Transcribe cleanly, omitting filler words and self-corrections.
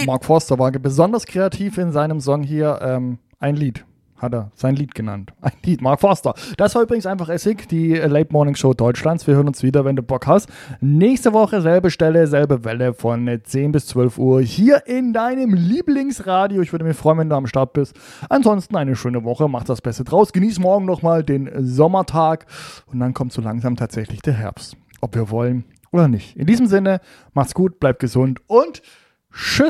Mark Forster war besonders kreativ in seinem Song hier. Ein Lied. Hat er sein Lied genannt. Ein Lied, Mark Forster. Das war übrigens einfach Essig, die Late Morning Show Deutschlands. Wir hören uns wieder, wenn du Bock hast. Nächste Woche, selbe Stelle, selbe Welle von 10 bis 12 Uhr hier in deinem Lieblingsradio. Ich würde mich freuen, wenn du am Start bist. Ansonsten eine schöne Woche, mach das Beste draus. Genieß morgen nochmal den Sommertag und dann kommt so langsam tatsächlich der Herbst. Ob wir wollen oder nicht. In diesem Sinne, macht's gut, bleibt gesund und tschüss.